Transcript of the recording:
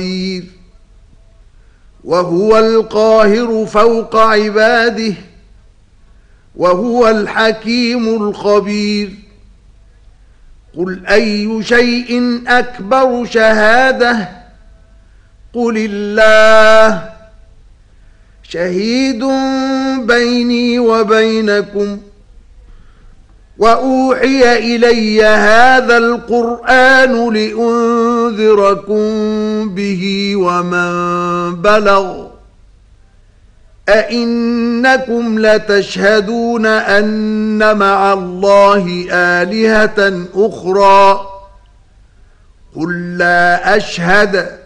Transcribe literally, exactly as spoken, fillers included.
وهو القاهر فوق عباده وهو الحكيم الخبير. قل أي شيء أكبر شهادة قل الله شهيد بيني وبينكم وأوحي إلي هذا القرآن لأنذركم به ومن بلغ أئنكم لتشهدون أن مع الله آلهة أخرى قل لا أشهد